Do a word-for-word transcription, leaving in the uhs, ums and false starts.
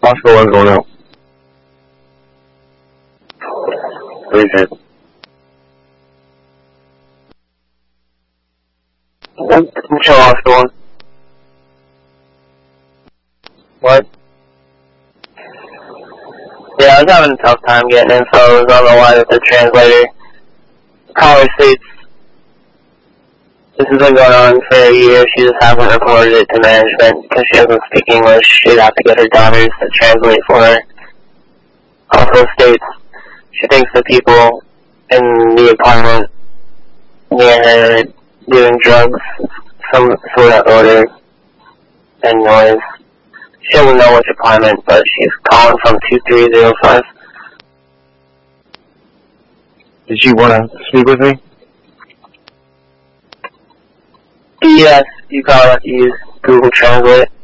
Oscar one's going out. What is it? Show Oscar one. What? Yeah, I was having a tough time getting info. I was on the line with the translator. Caller states, this has been going on for a year. She just hasn't reported it to management because she doesn't speak English. She'd have to get her daughters to translate for her. Also states, she thinks the people in the apartment near her doing drugs, some sort of odor and noise. She doesn't know which apartment, but she's calling from two three zero five. Did she want to speak with me? Yes, you probably have to use Google Translate.